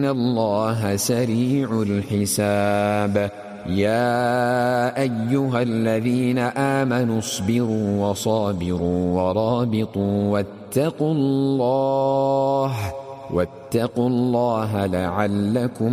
الله سريع الحساب. يا أيها الذين آمنوا اصبروا وصابروا ورابطوا واتقوا الله لعلكم